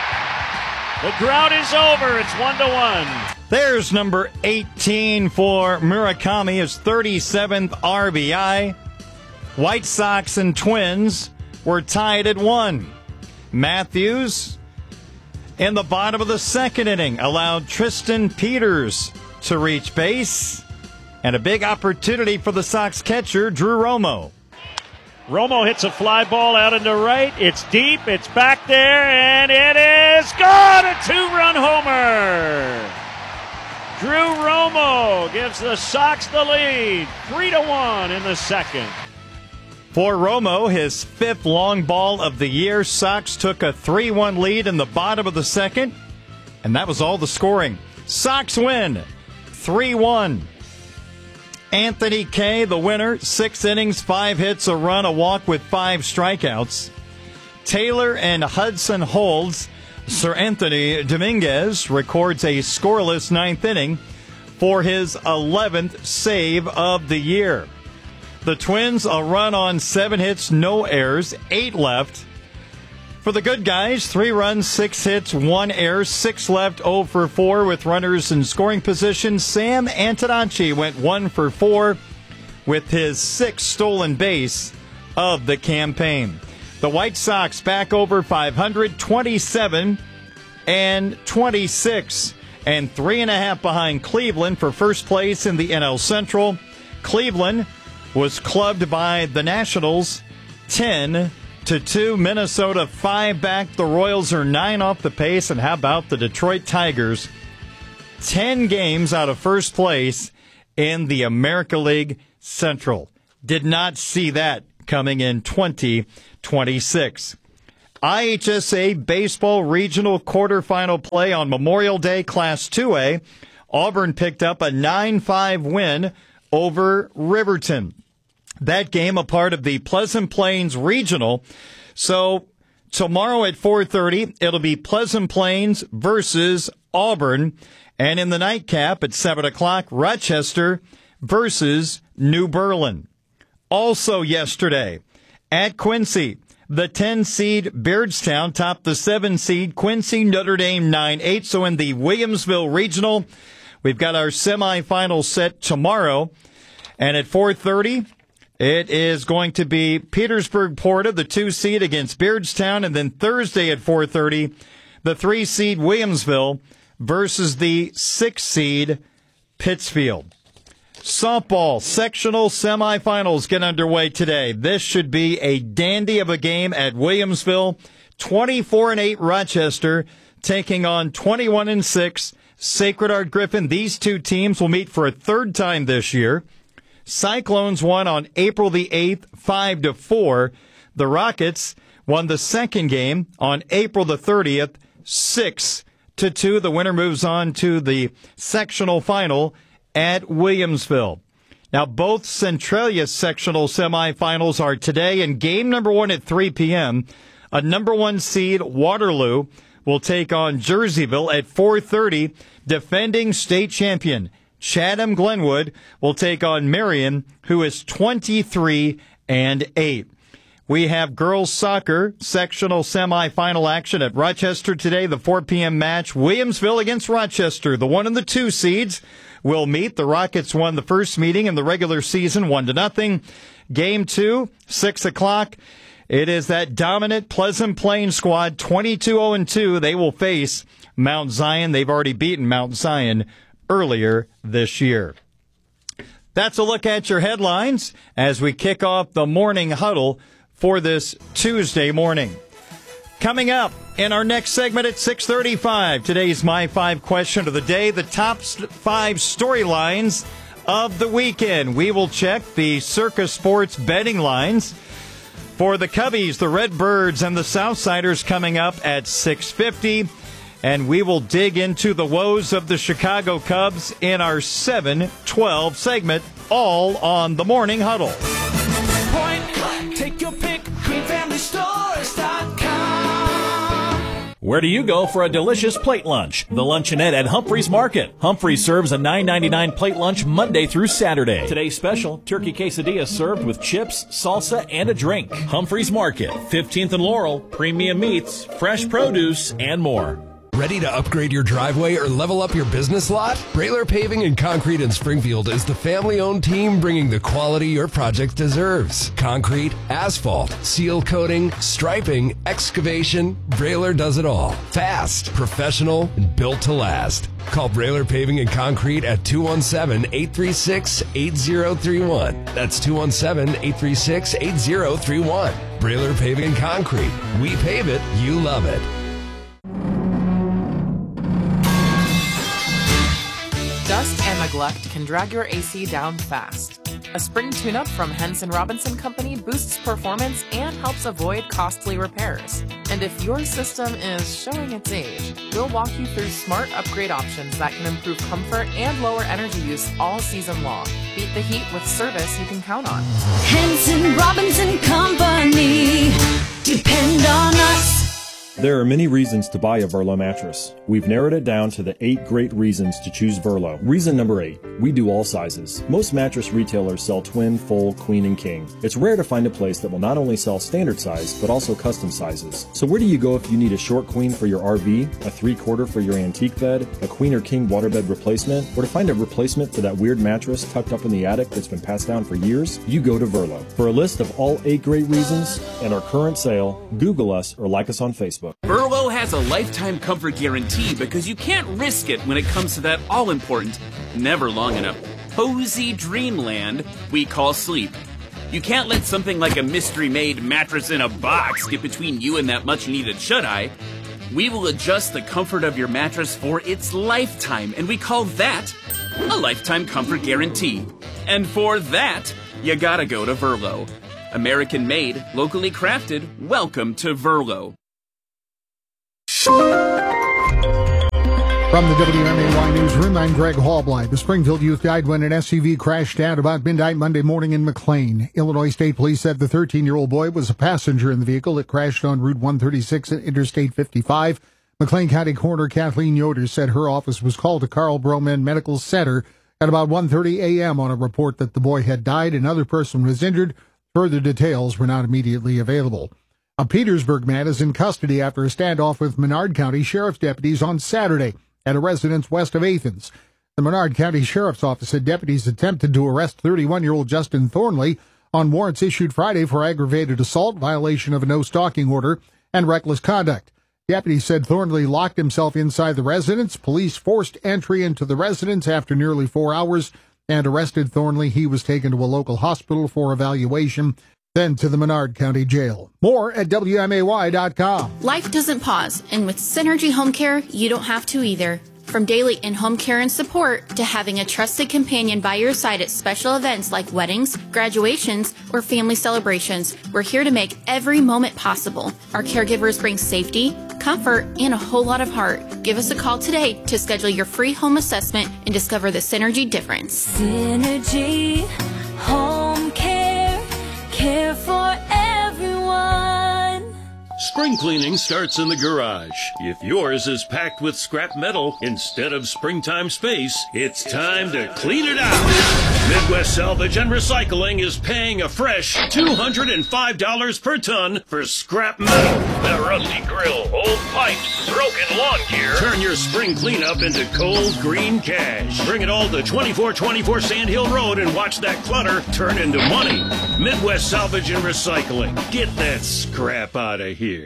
The drought is over. It's one to one. There's number eighteen for Murakami, his thirty-seventh R B I. White Sox and Twins were tied at one. Matthews, in the bottom of the second inning, allowed Tristan Peters to reach base. And a big opportunity for the Sox catcher, Drew Romo. Romo hits a fly ball out into right. It's deep. It's back there, and it is gone. A two-run homer. Drew Romo gives the Sox the lead, three to one in the second. For Romo, his fifth long ball of the year, Sox took a three one lead in the bottom of the second, and that was all the scoring. Sox win, three one. Anthony Kay, the winner, six innings, five hits, a run, a walk with five strikeouts. Taylor and Hudson holds. Sir Anthony Dominguez records a scoreless ninth inning for his eleventh save of the year. The Twins, a run on seven hits, no errors, eight left. For the good guys, three runs, six hits, one error, six left, oh for four with runners in scoring position. Sam Antonacci went one for four with his sixth stolen base of the campaign. The White Sox back over five hundred, twenty-seven and twenty-six, and three and a half behind Cleveland for first place in the N L Central. Cleveland was clubbed by the Nationals ten to two. Minnesota five back. The Royals are nine off the pace. And how about the Detroit Tigers? ten games out of first place in the America League Central. Did not see that coming in twenty twenty-six. I H S A Baseball Regional Quarterfinal play on Memorial Day, Class two A. Auburn picked up a nine five win over Riverton. That game a part of the Pleasant Plains Regional. So tomorrow at four thirty, it'll be Pleasant Plains versus Auburn. And in the nightcap at seven o'clock, Rochester versus New Berlin. Also yesterday, at Quincy, the ten seed Beardstown topped the seven seed Quincy Notre Dame nine eight. So in the Williamsville Regional, we've got our semifinal set tomorrow. And at four thirty, it is going to be Petersburg Porta, the two seed against Beardstown. And then Thursday at four thirty, the three seed Williamsville versus the six seed Pittsfield. Softball sectional semifinals get underway today. This should be a dandy of a game at Williamsville. twenty-four and eight Rochester taking on twenty-one and six Sacred Heart Griffin. These two teams will meet for a third time this year. Cyclones won on April the eighth, five to four. The Rockets won the second game on April the thirtieth, six to two. The winner moves on to the sectional final at Williamsville. Now, both Centralia sectional semifinals are today, and game number one at three p.m. A number one seed, Waterloo, will take on Jerseyville at four thirty. Defending state champion Chatham Glenwood will take on Marion, who is twenty-three and eight. We have girls soccer sectional semifinal action at Rochester today. The four p.m. match, Williamsville against Rochester. The one and the two seeds will meet. The Rockets won the first meeting in the regular season, one to nothing. Game two, six o'clock. It is that dominant Pleasant Plains squad, twenty-two oh two. They will face Mount Zion. They've already beaten Mount Zion earlier this year. That's a look at your headlines as we kick off the morning huddle for this Tuesday morning. Coming up in our next segment at six thirty-five, today's My Five question of the day, the top five storylines of the weekend. We will check the Circa Sports betting lines for the Cubbies, the Redbirds, and the Southsiders coming up at six fifty. And we will dig into the woes of the Chicago Cubs in our seven twelve segment, all on the Morning Huddle. Point, take your pick, green family stores dot com. Where do you go for a delicious plate lunch? The Luncheonette at Humphreys Market. Humphreys serves a nine ninety-nine plate lunch Monday through Saturday. Today's special, turkey quesadilla served with chips, salsa, and a drink. Humphreys Market, fifteenth and Laurel, premium meats, fresh produce, and more. Ready to upgrade your driveway or level up your business lot? Brailer Paving and Concrete in Springfield is the family-owned team bringing the quality your project deserves. Concrete, asphalt, seal coating, striping, excavation, Brailer does it all. Fast, professional, and built to last. Call Brailer Paving and Concrete at two one seven, eight three six, eight zero three one. That's two one seven, eight three six, eight zero three one. Brailer Paving and Concrete. We pave it, you love it. Dust and neglect can drag your A C down fast. A spring tune-up from Henson Robinson Company boosts performance and helps avoid costly repairs. And if your system is showing its age, we'll walk you through smart upgrade options that can improve comfort and lower energy use all season long. Beat the heat with service you can count on. Henson Robinson Company. Depend on us. There are many reasons to buy a Verlo mattress. We've narrowed it down to the eight great reasons to choose Verlo. Reason number eight, we do all sizes. Most mattress retailers sell twin, full, queen, and king. It's rare to find a place that will not only sell standard size, but also custom sizes. So where do you go if you need a short queen for your R V, a three-quarter for your antique bed, a queen or king waterbed replacement, or to find a replacement for that weird mattress tucked up in the attic that's been passed down for years? You go to Verlo. For a list of all eight great reasons and our current sale, Google us or like us on Facebook. Verlo has a lifetime comfort guarantee because you can't risk it when it comes to that all-important, never long enough, cozy dreamland we call sleep. You can't let something like a mystery-made mattress in a box get between you and that much-needed shut-eye. We will adjust the comfort of your mattress for its lifetime, and we call that a lifetime comfort guarantee. And for that, you gotta go to Verlo. American-made, locally crafted, welcome to Verlo. From the W M A Y Newsroom, I'm Greg Hallbleib. The Springfield youth died when an S U V crashed at about midnight Monday morning in McLean. Illinois State Police said the thirteen-year-old boy was a passenger in the vehicle. It crashed on Route one thirty-six and Interstate fifty-five. McLean County Coroner Kathleen Yoder said her office was called to Carl Broman Medical Center at about one thirty a.m. on a report that the boy had died. Another person was injured. Further details were not immediately available. A Petersburg man is in custody after a standoff with Menard County Sheriff's deputies on Saturday at a residence west of Athens. The Menard County Sheriff's Office said deputies attempted to arrest thirty-one-year-old Justin Thornley on warrants issued Friday for aggravated assault, violation of a no-stalking order, and reckless conduct. Deputies said Thornley locked himself inside the residence. Police forced entry into the residence after nearly four hours and arrested Thornley. He was taken to a local hospital for evaluation, then to the Menard County Jail. More at W M A Y dot com. Life doesn't pause, and with Synergy Home Care, you don't have to either. From daily in-home care and support to having a trusted companion by your side at special events like weddings, graduations, or family celebrations, we're here to make every moment possible. Our caregivers bring safety, comfort, and a whole lot of heart. Give us a call today to schedule your free home assessment and discover the Synergy difference. Synergy Home Care, care for everyone. Spring cleaning starts in the garage. If yours is packed with scrap metal instead of springtime space, it's time to clean it out. Midwest Salvage and Recycling is paying a fresh two hundred five dollars per ton for scrap metal. That rusty grill, old pipes, broken lawn gear. Turn your spring cleanup into cold green cash. Bring it all to twenty-four twenty-four Sand Hill Road and watch that clutter turn into money. Midwest Salvage and Recycling. Get that scrap out of here.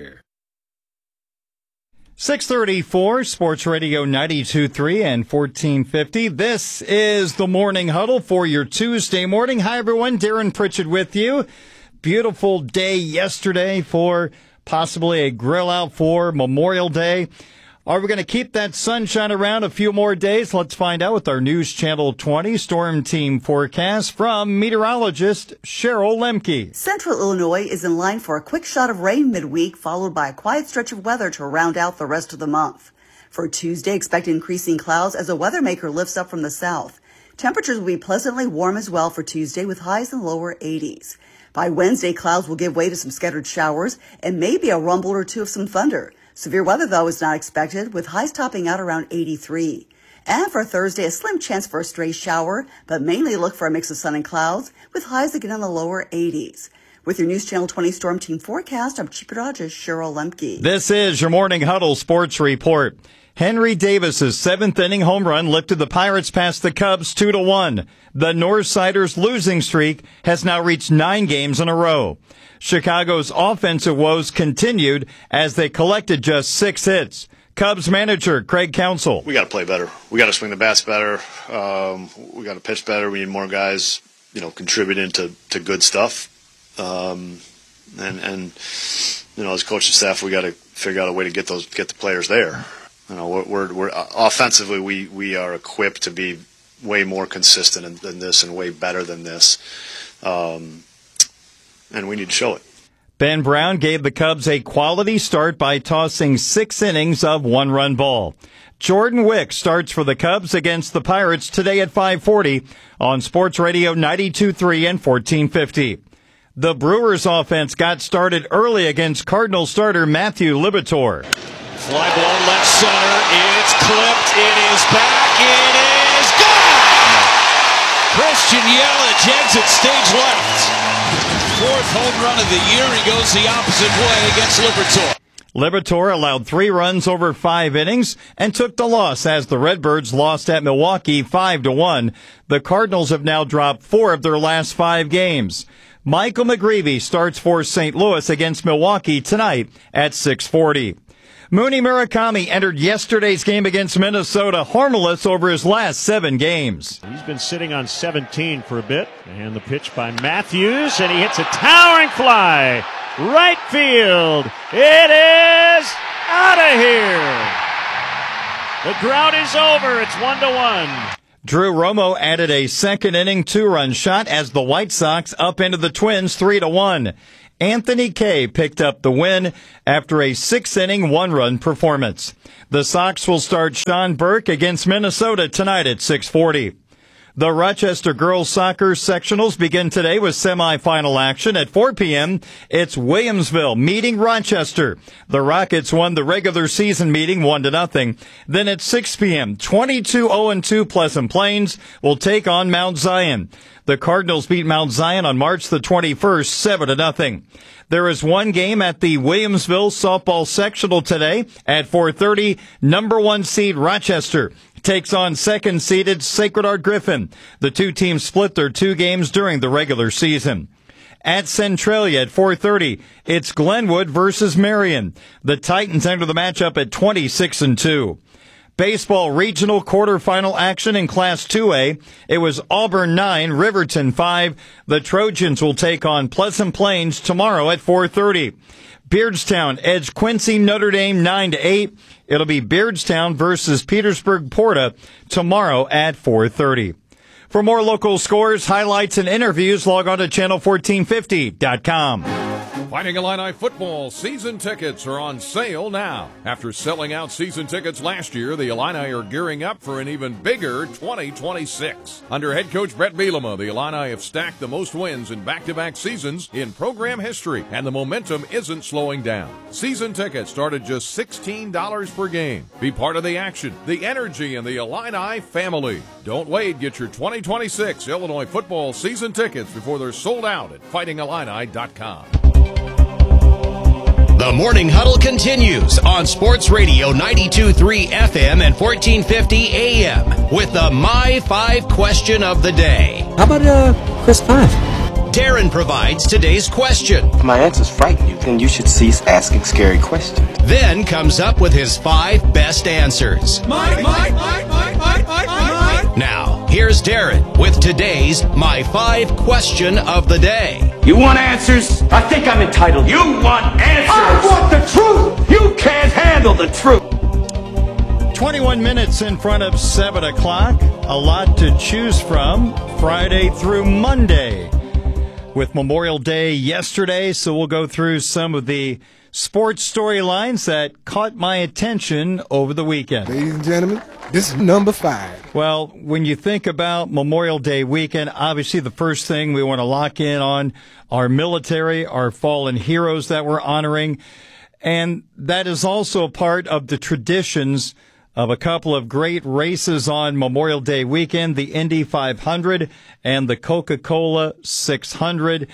six thirty-four, Sports Radio ninety-two point three and fourteen fifty. This is the Morning Huddle for your Tuesday morning. Hi, everyone. Darren Pritchett with you. Beautiful day yesterday for possibly a grill out for Memorial Day. Are we going to keep that sunshine around a few more days? Let's find out with our News Channel twenty Storm Team forecast from meteorologist Cheryl Lemke. Central Illinois is in line for a quick shot of rain midweek, followed by a quiet stretch of weather to round out the rest of the month. For Tuesday, expect increasing clouds as a weather maker lifts up from the south. Temperatures will be pleasantly warm as well for Tuesday with highs in the lower eighties. By Wednesday, clouds will give way to some scattered showers and maybe a rumble or two of some thunder. Severe weather, though, is not expected, with highs topping out around eighty-three. And for Thursday, a slim chance for a stray shower, but mainly look for a mix of sun and clouds, with highs again in the lower eighties. With your News Channel twenty Storm Team forecast, I'm Chief Meteorologist Cheryl Lemke. This is your Morning Huddle Sports Report. Henry Davis's seventh inning home run lifted the Pirates past the Cubs two to one. The Northsiders' losing streak has now reached nine games in a row. Chicago's offensive woes continued as they collected just six hits. Cubs manager Craig Counsell. We got to play better. We got to swing the bats better. Um, we got to pitch better. We need more guys, you know, contributing to, to good stuff. Um, and and you know, as coaching staff, we got to figure out a way to get those get the players there. You know, we're, we're, we're offensively we we are equipped to be way more consistent than this and way better than this. Um, and we need to show it. Ben Brown gave the Cubs a quality start by tossing six innings of one-run ball. Jordan Wick starts for the Cubs against the Pirates today at five forty on Sports Radio ninety-two point three and fourteen fifty. The Brewers offense got started early against Cardinal starter Matthew Liberatore. Fly ball left center. It's clipped. It is back. It is gone! Christian Yelich exits stage left. Fourth home run of the year. He goes the opposite way against Liberatore. Liberatore allowed three runs over five innings and took the loss as the Redbirds lost at Milwaukee five to one. The Cardinals have now dropped four of their last five games. Michael McGreevy starts for Saint Louis against Milwaukee tonight at six forty. Mooney Murakami entered yesterday's game against Minnesota harmless over his last seven games. He's been sitting on seventeen for a bit. And the pitch by Matthews, and he hits a towering fly. Right field. It is out of here. The drought is over. It's one to one. Drew Romo added a second inning two-run shot as the White Sox up into the Twins three to one. Anthony Kay picked up the win after a six-inning one-run performance. The Sox will start Sean Burke against Minnesota tonight at six forty. The Rochester girls soccer sectionals begin today with semifinal action at four p.m. It's Williamsville meeting Rochester. The Rockets won the regular season meeting one to nothing. Then at six p.m., twenty-two oh two Pleasant Plains will take on Mount Zion. The Cardinals beat Mount Zion on March the twenty-first, seven to nothing. There is one game at the Williamsville softball sectional today at four thirty. Number one seed Rochester takes on second-seeded Sacred Heart Griffin. The two teams split their two games during the regular season. At Centralia at four thirty, it's Glenwood versus Marion. The Titans enter the matchup at twenty-six and two. Baseball regional quarterfinal action in Class two A. It was Auburn nine, Riverton five. The Trojans will take on Pleasant Plains tomorrow at four thirty. Beardstown edged Quincy Notre Dame nine to eight. It'll be Beardstown versus Petersburg Porta tomorrow at four thirty. For more local scores, highlights, and interviews, log on to channel fourteen fifty dot com. Fighting Illini football season tickets are on sale now. After selling out season tickets last year, the Illini are gearing up for an even bigger twenty twenty-six. Under head coach Brett Bielema, the Illini have stacked the most wins in back-to-back seasons in program history, and the momentum isn't slowing down. Season tickets start at just sixteen dollars per game. Be part of the action, the energy, and the Illini family. Don't wait. Get your twenty twenty-six Illinois football season tickets before they're sold out at fighting illini dot com. The Morning Huddle continues on Sports Radio ninety-two point three F M and fourteen fifty A M with the My Five question of the day. How about uh, Chris Five? Darren provides today's question. If my answers frighten you, then you should cease asking scary questions. Then comes up with his five best answers. My, my, my, my, my, my, my. Now, here's Darren with today's My Five question of the day. You want answers? I think I'm entitled. You want answers? I want the truth. You can't handle the truth. twenty-one minutes in front of seven o'clock. A lot to choose from Friday through Monday. With Memorial Day yesterday, so we'll go through some of the sports storylines that caught my attention over the weekend. Ladies and gentlemen, this is number five. Well, when you think about Memorial Day weekend, obviously the first thing we want to lock in on our military, our fallen heroes that we're honoring. And that is also a part of the traditions of a couple of great races on Memorial Day weekend, the Indy five hundred and the Coca-Cola six hundred,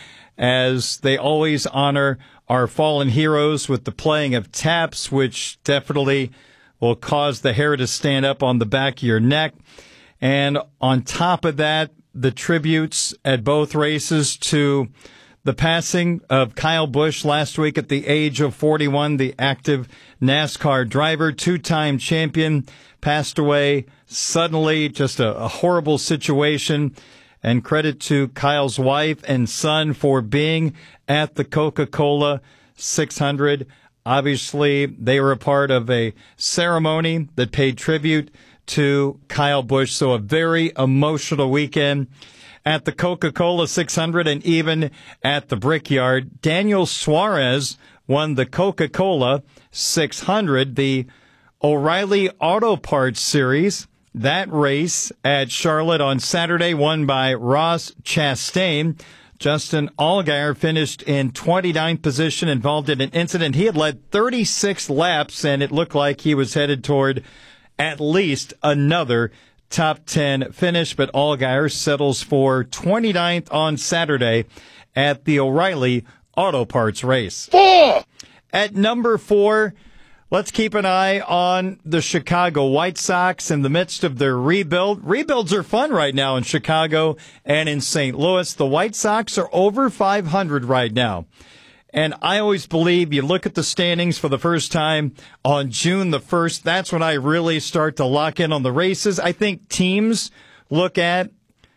as they always honor our fallen heroes with the playing of taps, which definitely will cause the hair to stand up on the back of your neck. And on top of that, the tributes at both races to the passing of Kyle Busch last week at the age of forty-one, the active NASCAR driver, two-time champion, passed away suddenly, just a, a horrible situation. And credit to Kyle's wife and son for being at the Coca-Cola six hundred. Obviously, they were a part of a ceremony that paid tribute to Kyle Busch. So a very emotional weekend at the Coca-Cola six hundred and even at the Brickyard. Daniel Suarez won the Coca-Cola six hundred, the O'Reilly Auto Parts Series. That race at Charlotte on Saturday won by Ross Chastain. Justin Allgaier finished in twenty-ninth position, involved in an incident. He had led thirty-six laps, and it looked like he was headed toward at least another top ten finish, but Allgaier settles for twenty-ninth on Saturday at the O'Reilly Auto Parts race. Four! At number four, let's keep an eye on the Chicago White Sox in the midst of their rebuild. Rebuilds are fun right now in Chicago and in Saint Louis. The White Sox are over five hundred right now. And I always believe you look at the standings for the first time on June the first. That's when I really start to lock in on the races. I think teams look at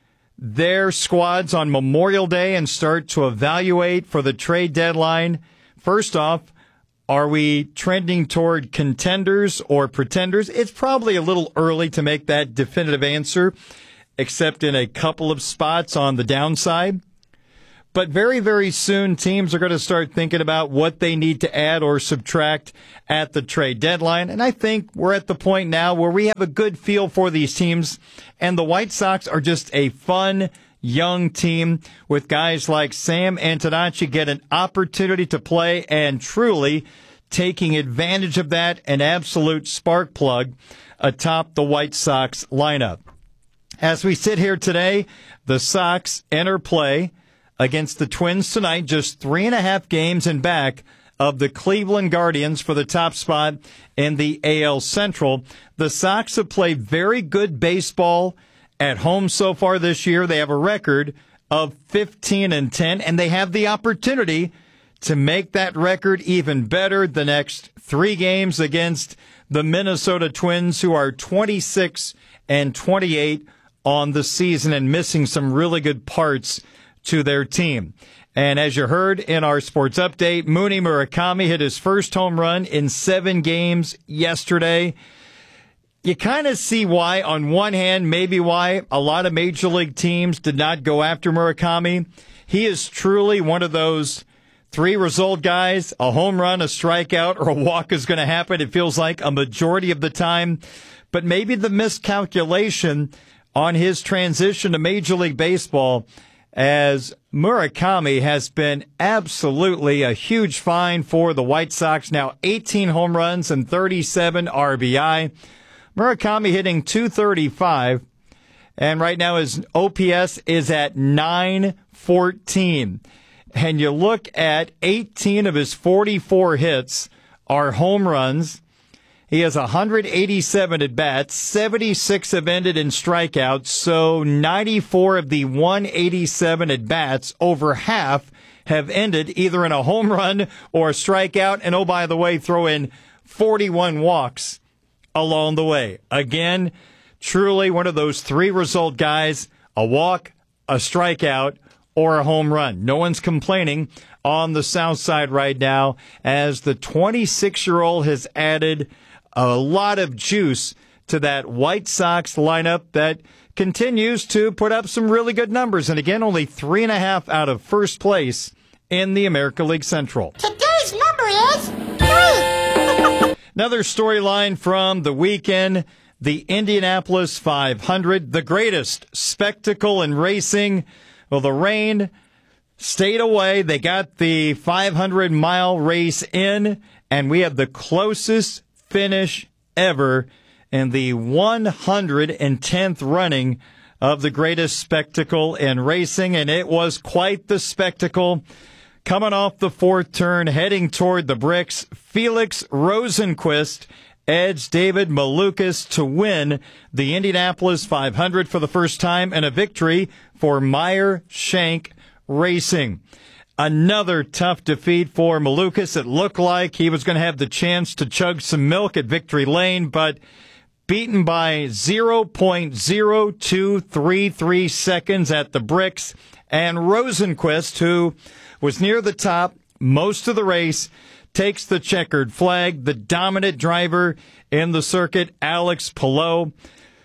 their squads on Memorial Day and start to evaluate for the trade deadline. First off, are we trending toward contenders or pretenders? It's probably a little early to make that definitive answer, except in a couple of spots on the downside. But very, very soon, teams are going to start thinking about what they need to add or subtract at the trade deadline. And I think we're at the point now where we have a good feel for these teams. And the White Sox are just a fun, young team with guys like Sam Antonacci get an opportunity to play and truly taking advantage of that, an absolute spark plug atop the White Sox lineup. As we sit here today, the Sox enter play against the Twins tonight, just three and a half games in back of the Cleveland Guardians for the top spot in the A L Central. The Sox have played very good baseball at home so far this year. They have a record of fifteen and ten, and they have the opportunity to make that record even better the next three games against the Minnesota Twins, who are twenty-six and twenty-eight on the season and missing some really good parts to their team. And as you heard in our sports update, Mooney Murakami hit his first home run in seven games yesterday. You kind of see why, on one hand, maybe why a lot of major league teams did not go after Murakami. He is truly one of those three result guys. A home run, a strikeout, or a walk is going to happen. It feels like a majority of the time. But maybe the miscalculation on his transition to Major League Baseball, as Murakami has been absolutely a huge find for the White Sox. Now eighteen home runs and thirty-seven R B I. Murakami hitting two thirty-five, and right now his O P S is at nine fourteen. And you look at eighteen of his forty-four hits are home runs. He has one hundred eighty-seven at-bats, seventy-six have ended in strikeouts, so ninety-four of the one hundred eighty-seven at-bats, over half, have ended either in a home run or a strikeout, and oh, by the way, throw in forty-one walks along the way. Again, truly one of those three-result guys, a walk, a strikeout, or a home run. No one's complaining on the South Side right now, as the twenty-six-year-old has added a lot of juice to that White Sox lineup that continues to put up some really good numbers. And again, only three and a half out of first place in the American League Central. Today's number is three. Another storyline from the weekend, the Indianapolis five hundred, the greatest spectacle in racing. Well, the rain stayed away. They got the five hundred mile race in, and we have the closest finish ever in the one hundred tenth running of the greatest spectacle in racing, and it was quite the spectacle. Coming off the fourth turn, heading toward the bricks, Felix Rosenqvist edged David Malukas to win the Indianapolis five hundred for the first time, and a victory for Meyer Shank Racing. Another tough defeat for Malukas. It looked like he was going to have the chance to chug some milk at Victory Lane, but beaten by zero point zero two three three seconds at the bricks. And Rosenqvist, who was near the top most of the race, takes the checkered flag. The dominant driver in the circuit, Alex Palou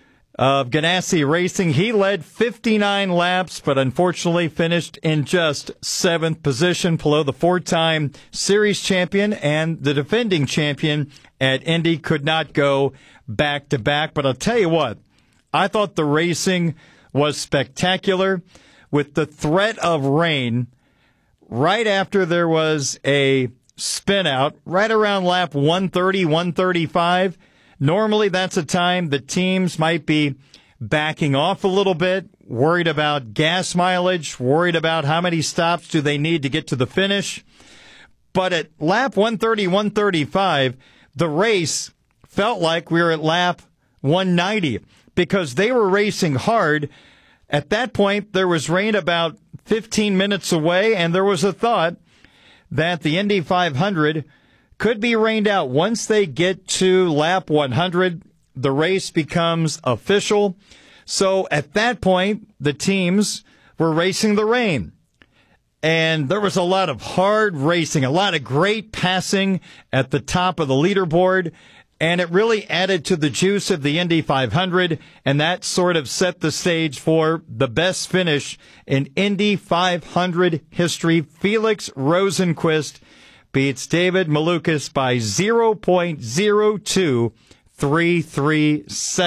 of Ganassi Racing, he led fifty-nine laps, but unfortunately finished in just seventh position. Palou, the four-time series champion and the defending champion at Indy, could not go back-to-back. But I'll tell you what, I thought the racing was spectacular. With the threat of rain, right after there was a spin out, right around lap one thirty, one thirty-five, normally that's a time the teams might be backing off a little bit, worried about gas mileage, worried about how many stops do they need to get to the finish. But at lap one thirty, one thirty-five, the race felt like we were at lap one ninety because they were racing hard. At that point, there was rain about fifteen minutes away, and there was a thought that the Indy five hundred could be rained out. Once they get to lap one hundred, the race becomes official. So at that point, the teams were racing the rain. And there was a lot of hard racing, a lot of great passing at the top of the leaderboard. And it really added to the juice of the Indy five hundred. And that sort of set the stage for the best finish in Indy five hundred history. Felix Rosenqvist beats David Malukas by zero point zero two three three seconds.